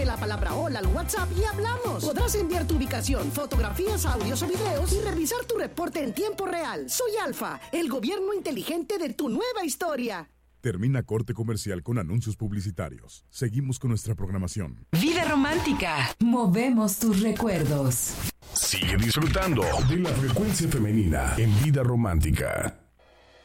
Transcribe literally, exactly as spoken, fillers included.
la palabra hola al WhatsApp y hablamos. Podrás enviar tu ubicación, fotografías, audios o videos y revisar tu reporte en tiempo real. Soy Alfa, el gobierno inteligente de tu nueva historia. Termina corte comercial con anuncios publicitarios. Seguimos con nuestra programación. Vida romántica. Movemos tus recuerdos. Sigue disfrutando de la frecuencia femenina en Vida Romántica.